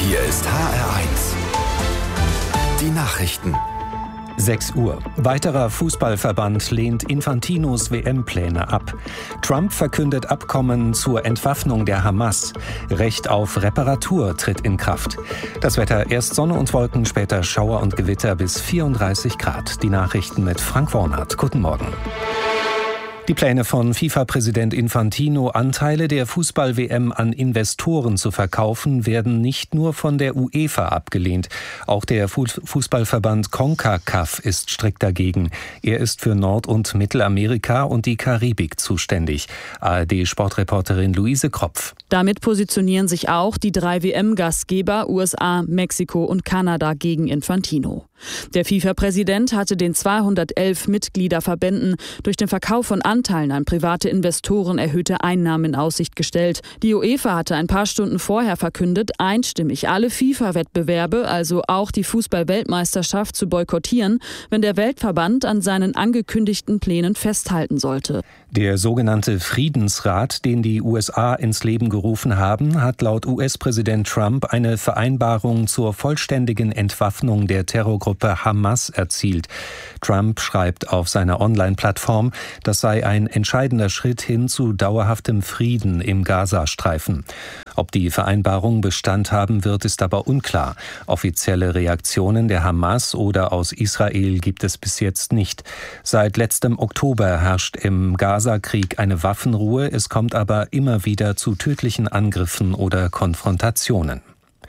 Hier ist HR1. Die Nachrichten. 6 Uhr. Weiterer Fußballverband lehnt Infantinos WM-Pläne ab. Trump verkündet Abkommen zur Entwaffnung der Hamas. Recht auf Reparatur tritt in Kraft. Das Wetter: erst Sonne und Wolken, später Schauer und Gewitter bis 34 Grad. Die Nachrichten mit Frank Wornert. Guten Morgen. Die Pläne von FIFA-Präsident Infantino, Anteile der Fußball-WM an Investoren zu verkaufen, werden nicht nur von der UEFA abgelehnt. Auch der Fußballverband CONCACAF ist strikt dagegen. Er ist für Nord- und Mittelamerika und die Karibik zuständig. ARD-Sportreporterin Luise Kropf. Damit positionieren sich auch die 3 WM-Gastgeber USA, Mexiko und Kanada gegen Infantino. Der FIFA-Präsident hatte den 211 Mitgliederverbänden durch den Verkauf von Anteilen an private Investoren erhöhte Einnahmen in Aussicht gestellt. Die UEFA hatte ein paar Stunden vorher verkündet, einstimmig alle FIFA-Wettbewerbe, also auch die Fußball-Weltmeisterschaft, zu boykottieren, wenn der Weltverband an seinen angekündigten Plänen festhalten sollte. Der sogenannte Friedensrat, den die USA ins Leben gerufen haben, hat laut US-Präsident Trump eine Vereinbarung zur vollständigen Entwaffnung der Terrorgruppe Hamas erzielt. Trump schreibt auf seiner Online-Plattform, das sei ein entscheidender Schritt hin zu dauerhaftem Frieden im Gazastreifen. Ob die Vereinbarung Bestand haben wird, ist aber unklar. Offizielle Reaktionen der Hamas oder aus Israel gibt es bis jetzt nicht. Seit letztem Oktober herrscht im Gaza-Krieg eine Waffenruhe. Es kommt aber immer wieder zu tödlichen Angriffen oder Konfrontationen.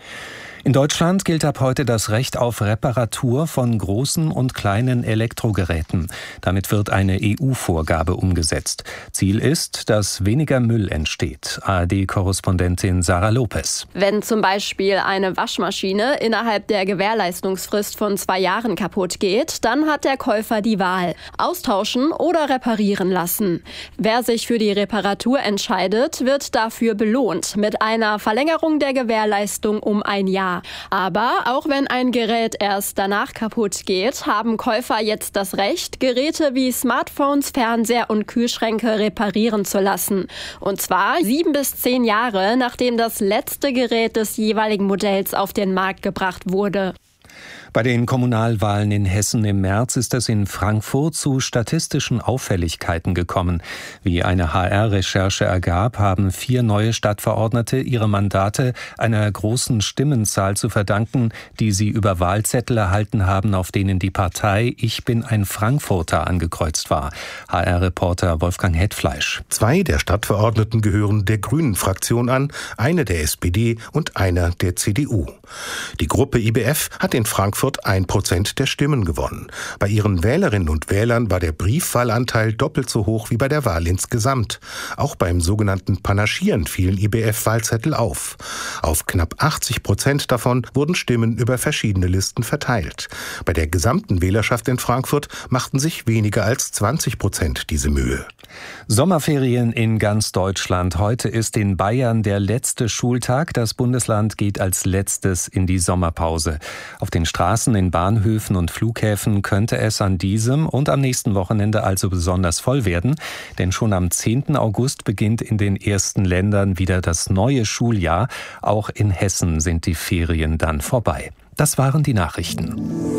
In Deutschland gilt ab heute das Recht auf Reparatur von großen und kleinen Elektrogeräten. Damit wird eine EU-Vorgabe umgesetzt. Ziel ist, dass weniger Müll entsteht. ARD-Korrespondentin Sarah Lopez. Wenn zum Beispiel eine Waschmaschine innerhalb der Gewährleistungsfrist von 2 Jahren kaputt geht, dann hat der Käufer die Wahl: austauschen oder reparieren lassen. Wer sich für die Reparatur entscheidet, wird dafür belohnt mit einer Verlängerung der Gewährleistung um 1 Jahr. Aber auch wenn ein Gerät erst danach kaputt geht, haben Käufer jetzt das Recht, Geräte wie Smartphones, Fernseher und Kühlschränke reparieren zu lassen. Und zwar 7 bis 10 Jahre, nachdem das letzte Gerät des jeweiligen Modells auf den Markt gebracht wurde. Bei den Kommunalwahlen in Hessen im März ist es in Frankfurt zu statistischen Auffälligkeiten gekommen. Wie eine HR-Recherche ergab, haben 4 neue Stadtverordnete ihre Mandate einer großen Stimmenzahl zu verdanken, die sie über Wahlzettel erhalten haben, auf denen die Partei Ich bin ein Frankfurter angekreuzt war. HR-Reporter Wolfgang Hetfleisch. 2 der Stadtverordneten gehören der Grünen-Fraktion an, eine der SPD und einer der CDU. Die Gruppe IBF hat in Frankfurt 1% der Stimmen gewonnen. Bei ihren Wählerinnen und Wählern war der Briefwahlanteil doppelt so hoch wie bei der Wahl insgesamt. Auch beim sogenannten Panaschieren fielen IBF-Wahlzettel auf. Auf knapp 80% davon wurden Stimmen über verschiedene Listen verteilt. Bei der gesamten Wählerschaft in Frankfurt machten sich weniger als 20% diese Mühe. Sommerferien in ganz Deutschland. Heute ist in Bayern der letzte Schultag. Das Bundesland geht als letztes in die Sommerpause. Auf den Straßen, in Bahnhöfen und Flughäfen könnte es an diesem und am nächsten Wochenende also besonders voll werden. Denn schon am 10. August beginnt in den ersten Ländern wieder das neue Schuljahr. Auch in Hessen sind die Ferien dann vorbei. Das waren die Nachrichten.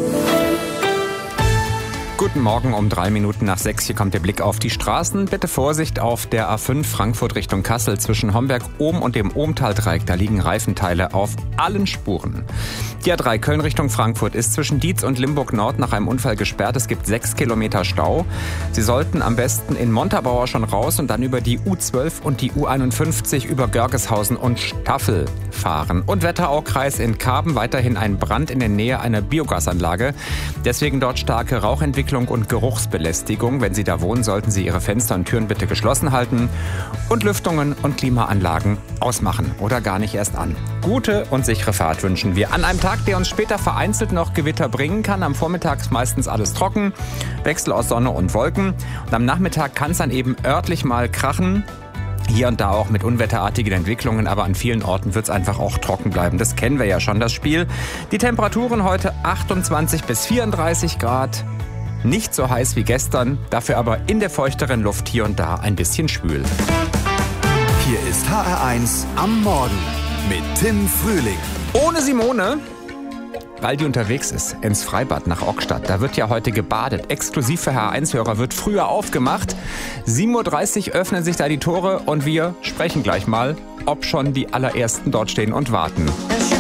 Guten Morgen, um 3 Minuten nach 6. Hier kommt der Blick auf die Straßen. Bitte Vorsicht auf der A5 Frankfurt Richtung Kassel zwischen Homberg-Ohm und dem Ohmtal-Dreieck. Da liegen Reifenteile auf allen Spuren. Die A3 Köln Richtung Frankfurt ist zwischen Dietz und Limburg Nord nach einem Unfall gesperrt. Es gibt 6 Kilometer Stau. Sie sollten am besten in Montabaur schon raus und dann über die U12 und die U51 über Görgeshausen und Staffel fahren. Und Wetteraukreis in Karben, weiterhin ein Brand in der Nähe einer Biogasanlage. Deswegen dort starke Rauchentwicklung und Geruchsbelästigung. Wenn Sie da wohnen, sollten Sie Ihre Fenster und Türen bitte geschlossen halten und Lüftungen und Klimaanlagen ausmachen oder gar nicht erst an. Gute und sichere Fahrt wünschen wir an einem Tag, der uns später vereinzelt noch Gewitter bringen kann. Am Vormittag ist meistens alles trocken, Wechsel aus Sonne und Wolken. Und am Nachmittag kann es dann eben örtlich mal krachen. Hier und da auch mit unwetterartigen Entwicklungen, aber an vielen Orten wird es einfach auch trocken bleiben. Das kennen wir ja schon, das Spiel. Die Temperaturen heute 28 bis 34 Grad. Nicht so heiß wie gestern, dafür aber in der feuchteren Luft hier und da ein bisschen schwül. Hier ist HR1 am Morgen mit Tim Frühling. ohne Simone, weil die unterwegs ist ins Freibad nach Ockstadt. Da wird ja heute gebadet. Exklusiv für HR1-Hörer wird früher aufgemacht. 7.30 Uhr öffnen sich da die Tore und wir sprechen gleich mal, ob schon die allerersten dort stehen und warten.